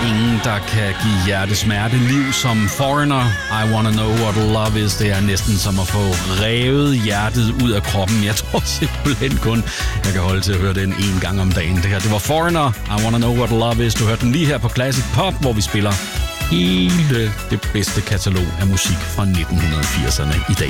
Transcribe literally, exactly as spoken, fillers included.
ingen, der kan give hjertesmerte liv som Foreigner. I wanna know what love is. Det er næsten som at få revet hjertet ud af kroppen. Jeg tror simpelthen kun, jeg kan holde til at høre den en gang om dagen. Det her, det var Foreigner. I wanna know what love is. Du hørte den lige her på Classic Pop, hvor vi spiller hele det bedste katalog af musik fra nitten firserne i dag.